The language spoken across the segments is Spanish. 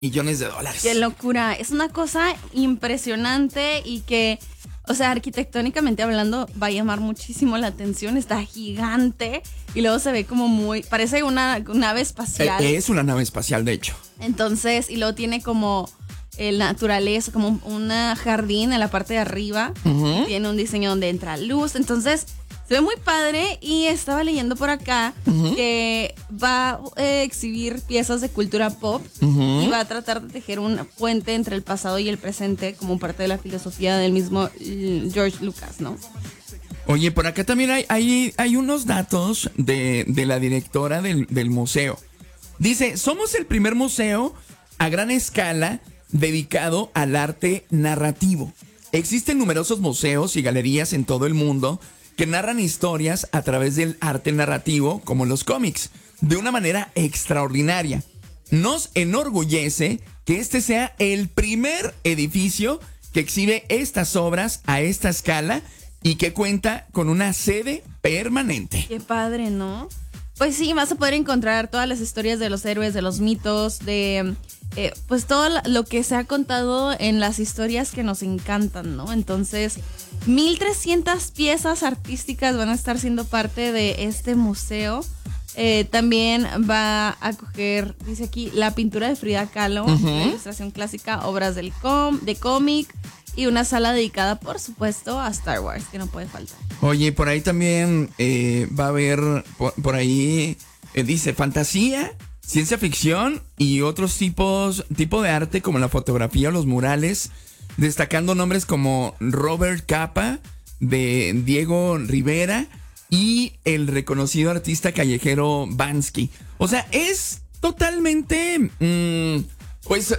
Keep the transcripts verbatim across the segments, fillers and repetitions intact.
millones de dólares. Qué locura. Es una cosa impresionante y que, o sea, arquitectónicamente hablando, va a llamar muchísimo la atención. Está gigante y luego se ve como muy, parece una nave espacial. Es una nave espacial, de hecho. Entonces, y luego tiene como el naturaleza, como un jardín en la parte de arriba. Uh-huh. Tiene un diseño donde entra luz. Entonces, se ve muy padre y estaba leyendo por acá uh-huh. que va a eh, exhibir piezas de cultura pop uh-huh. y va a tratar de tejer un puente entre el pasado y el presente como parte de la filosofía del mismo George Lucas, ¿no? Oye, por acá también hay, hay, hay unos datos de, de la directora del, del museo. Dice, somos el primer museo a gran escala dedicado al arte narrativo. Existen numerosos museos y galerías en todo el mundo que narran historias a través del arte narrativo, como los cómics, de una manera extraordinaria. Nos enorgullece que este sea el primer edificio que exhibe estas obras a esta escala y que cuenta con una sede permanente. Qué padre, ¿no? Pues sí, vas a poder encontrar todas las historias de los héroes, de los mitos, de eh, pues todo lo que se ha contado en las historias que nos encantan, ¿no? Entonces, mil trescientas piezas artísticas van a estar siendo parte de este museo. Eh, también va a acoger, dice aquí, la pintura de Frida Kahlo, uh-huh. la ilustración clásica, obras del com, de cómic y una sala dedicada, por supuesto, a Star Wars, que no puede faltar. Oye, por ahí también eh, va a haber, por, por ahí eh, dice fantasía, ciencia ficción y otros tipos tipo de arte como la fotografía o los murales, destacando nombres como Robert Capa, de Diego Rivera y el reconocido artista callejero Bansky. O sea, es totalmente, mmm, pues,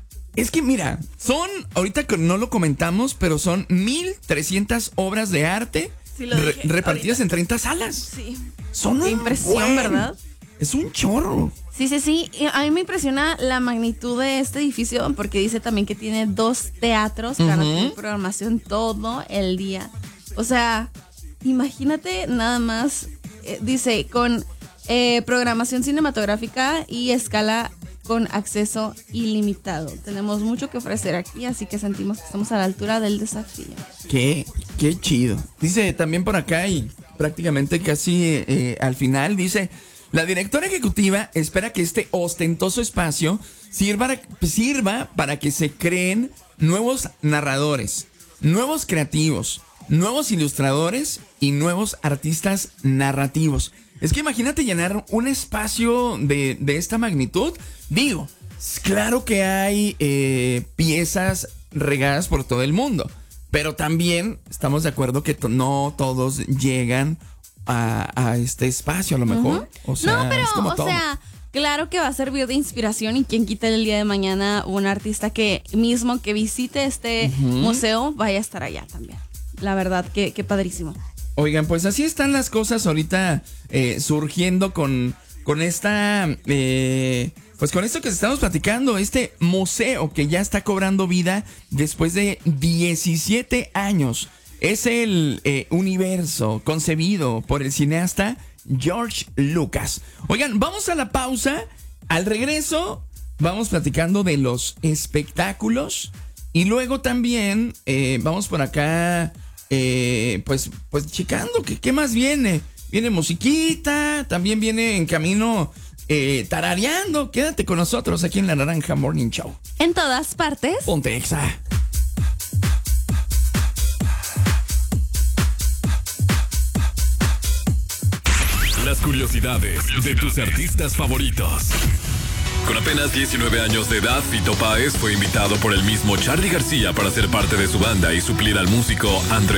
es que mira, son, ahorita que no lo comentamos, pero son mil trescientas obras de arte sí, re- repartidas ahorita en treinta salas. Sí. Son Qué impresión, buen, ¿verdad? Es un chorro. Sí, sí, sí. A mí me impresiona la magnitud de este edificio porque dice también que tiene dos teatros que uh-huh. van a tener programación todo el día. O sea, imagínate nada más, eh, dice, con eh, programación cinematográfica y escala con acceso ilimitado. Tenemos mucho que ofrecer aquí, así que sentimos que estamos a la altura del desafío. Qué, qué chido. Dice también por acá y prácticamente casi eh, al final, dice... La directora ejecutiva espera que este ostentoso espacio sirva, sirva para que se creen nuevos narradores, nuevos creativos, nuevos ilustradores y nuevos artistas narrativos. Es que imagínate llenar un espacio de, de esta magnitud. Digo, claro que hay eh, piezas regadas por todo el mundo, pero también estamos de acuerdo que to- no todos llegan A, a este espacio a lo mejor. Uh-huh. O sea, no, pero, es como o todo. sea, claro que va a servir de inspiración y quien quita el día de mañana un artista que mismo que visite este uh-huh. museo vaya a estar allá también. La verdad, que, que padrísimo. Oigan, pues así están las cosas ahorita eh, surgiendo con, con esta, eh, pues con esto que estamos platicando, este museo que ya está cobrando vida después de diecisiete años. Es el eh, universo concebido por el cineasta George Lucas. Oigan, vamos a la pausa. Al regreso vamos platicando de los espectáculos. Y luego también eh, vamos por acá, eh, pues, pues checando que qué más viene. Viene musiquita, también viene en camino eh, tarareando. Quédate con nosotros aquí en La Naranja Morning Show. En todas partes. Ponte Exa. Las curiosidades de tus artistas favoritos. Con apenas diecinueve años de edad, Fito Páez fue invitado por el mismo Charly García para ser parte de su banda y suplir al músico André